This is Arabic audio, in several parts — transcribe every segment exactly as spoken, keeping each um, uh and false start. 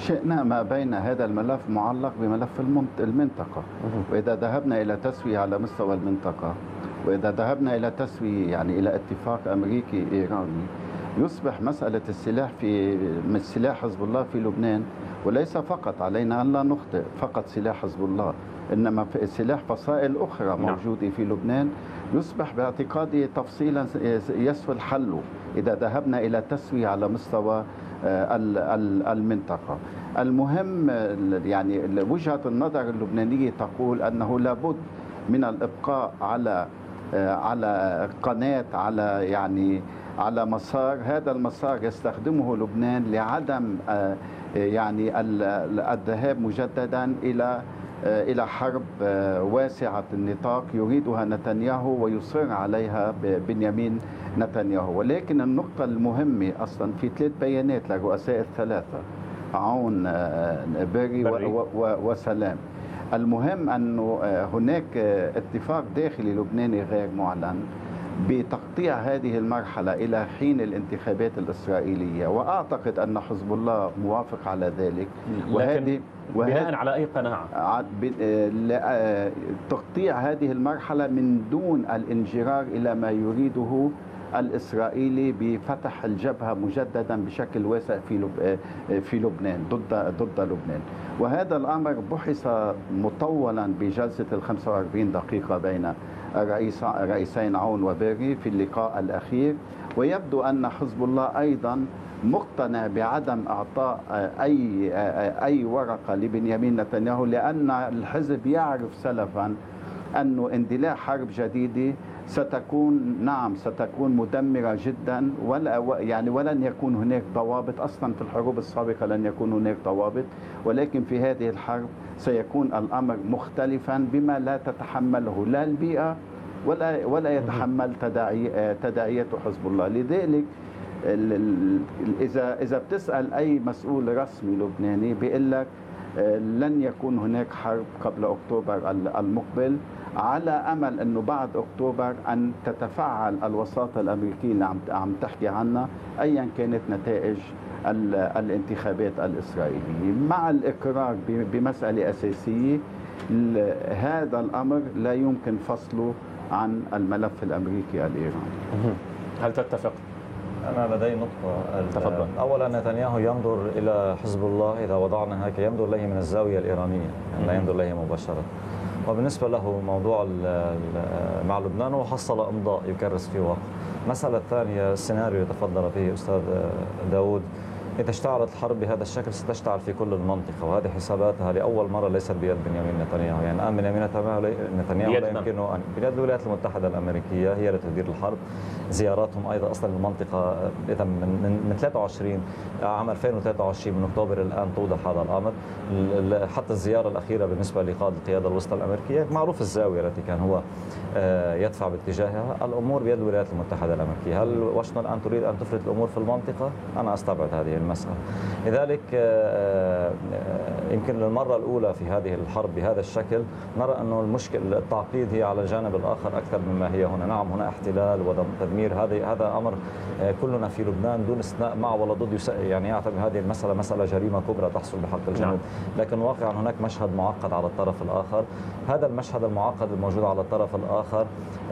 شئنا ما بين هذا الملف معلق بملف المنط- المنطقة. وإذا ذهبنا إلى تسوية على مستوى المنطقة، وإذا ذهبنا إلى تسوية يعني إلى اتفاق أمريكي إيراني، يصبح مسألة السلاح في من سلاح حزب الله في لبنان، وليس فقط علينا أن لا نخطئ فقط سلاح حزب الله، إنما في سلاح فصائل أخرى موجودة في لبنان، يصبح باعتقادي تفصيلا يسهل حله إذا ذهبنا إلى تسوية على مستوى آه، ال- ال- المنطقة. المهم آه، يعني وجهة النظر اللبنانية تقول أنه لابد من الإبقاء على آه، على قناة، على يعني على مسار، هذا المسار يستخدمه لبنان لعدم آه، يعني ال- ال- الذهاب مجددا إلى آه، إلى حرب آه، واسعة النطاق يريدها نتنياهو ويصر عليها ب- بنيامين نتنياهو. ولكن النقطة المهمة أصلا في ثلاث بيانات لرؤساء الثلاثة، عون آه، بيري بري. و- و- وسلام. المهم أنه آه، هناك آه، اتفاق داخلي لبناني غير معلن بتقطيع هذه المرحلة إلى حين الانتخابات الإسرائيلية، وأعتقد أن حزب الله موافق على ذلك. لكن بناء على أي قناعة؟ عاد ب- آه، لا- آه، تقطيع هذه المرحلة من دون الانجرار إلى ما يريده الإسرائيلي بفتح الجبهة مجددا بشكل واسع في لب... آه، في لبنان ضد ضد لبنان. وهذا الأمر بحث مطولا بجلسة ال خمسة وأربعين دقيقة بين الرئيس رئيسين عون وبيري في اللقاء الأخير. ويبدو أن حزب الله أيضا مقتنع بعدم اعطاء اي اي ورقه لبنيامين نتنياهو، لان الحزب يعرف سلفا انه اندلاع حرب جديده ستكون نعم ستكون مدمره جدا، ولا يعني ولن يكون هناك ضوابط. اصلا في الحروب السابقه لن يكون هناك ضوابط، ولكن في هذه الحرب سيكون الامر مختلفا بما لا تتحمله لا البيئه ولا ولا يتحمل تداعي تداعيات حزب الله. لذلك ال- ال- إذا إذا بتسأل أي مسؤول رسمي لبناني بيقول لك آه، لن يكون هناك حرب قبل أكتوبر ال- المقبل، على أمل أنه بعد أكتوبر أن تتفعل الوساطة الأمريكية اللي عم عم تحكي عنها أيا كانت نتائج ال- الانتخابات الإسرائيلية، مع الإقرار ب- بمسألة أساسية. ال- هذا الأمر لا يمكن فصله عن الملف الأمريكي الإيراني. هل تتفق؟ أنا لدي نقطة. تفضل. أولا نتنياهو ينظر إلى حزب الله، إذا وضعنا هيك ينظر إليه من الزاوية الإيرانية، يعني لا ينظر إليه مباشرة. وبالنسبة له موضوع ال- ال- مع لبنان هو حصل إمضاء يكرس في واقع. المسألة الثانية السيناريو تفضل به أستاذ داود، إذا اشتعلت الحرب بهذا الشكل ستشتعل في كل المنطقة، وهذه حساباتها لأول مرة ليست بيد بنيامين نتنياهو. يعني الآن بنيامين نتنياهو لا يمكنه أن بيد الولايات المتحدة الأمريكية هي التي تدير الحرب. زياراتهم أيضا أصلا المنطقة إذا من من من ثلاثة وعشرين عام ألفين وثلاثة وعشرين من أكتوبر الآن توضح هذا الأمر. ال- حتى الزيارة الأخيرة بالنسبة لقائد القيادة الوسطى الأمريكية معروف الزاوية التي كان هو آه، يدفع باتجاهها. الأمور بيد الولايات المتحدة الأمريكية. هل واشنطن الآن تريد أن تفرض الأمور في المنطقة؟ أنا أستبعد هذه المسألة. لذلك آه، آه، يمكن للمرة الأولى في هذه الحرب بهذا الشكل نرى أنه المشكلة التعقيد هي على الجانب الآخر أكثر مما هي هنا. نعم هنا احتلال وتدمير، هذا هذا أمر آه، كلنا في لبنان دون استثناء مع ولا ضد يس- يعني يعتبر هذه المسألة مسألة جريمة كبرى تحصل بحق الجنوب. لكن واقعا هناك مشهد معقد على الطرف الآخر. هذا المشهد المعقد الموجود على الطرف الآخر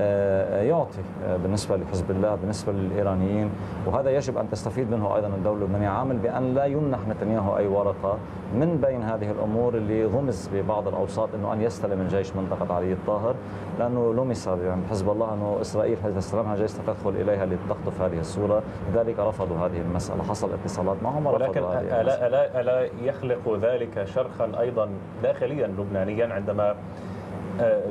آه، يعطي آه، بالنسبة لحزب الله بالنسبة للإيرانيين، وهذا يجب أن تستفيد منه أيضا الدولة اللبنانية، عامل بأن لا يمنح نتنياهو أي ورقة من بين هذه الأمور اللي غمز ببعض الأوساط أنه أن يستلم الجيش منطقة علي الطاهر، لأنه لمس يعني حزب الله أنه إسرائيل إذا استلمها الجيش ستدخل إليها لتقطف هذه الصورة. لذلك رفضوا هذه المسألة. حصل اتصالات معهم ورفضوا ولكن هذه ألا, المسألة. ألا, ألا يخلق ذلك شرخا أيضا داخليا لبنانيا عندما آه،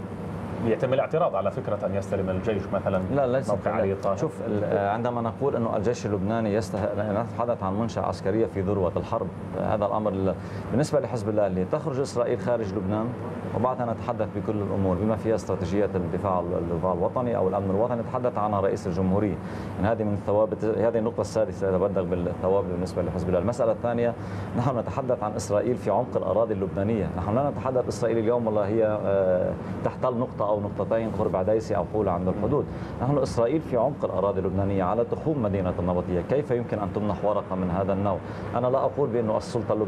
يتم الاعتراض على فكرة أن يستلم الجيش مثلا لا ليس موقع علي الطاهر؟ شوف ال- عندما نقول أنه الجيش اللبناني يستحق، نتحدث عن منشأة عسكرية في ذروة الحرب. هذا الأمر ال- بالنسبة لحزب الله اللي تخرج إسرائيل خارج لبنان وبعدها نتحدث بكل الأمور بما فيها استراتيجية الدفاع الدفاع الوطني أو الأمن الوطني نتحدث عنها رئيس الجمهورية. يعني هذه من الثوابت، هذه النقطة السادسة يتبدأ بالثوابت بالنسبة لحزب الله. المسألة الثانية نحن نتحدث عن إسرائيل في عمق الأراضي اللبنانية. نحن لا نتحدث إسرائيل اليوم والله هي آه، تحتل نقطة أو نقطتين قرب عديسي أو حول عند الحدود. نحن إسرائيل في عمق الأراضي اللبنانية على تخوم مدينة النبطية. كيف يمكن أن تمنح ورقة من هذا النوع؟ أنا لا أقول بأنه السلطة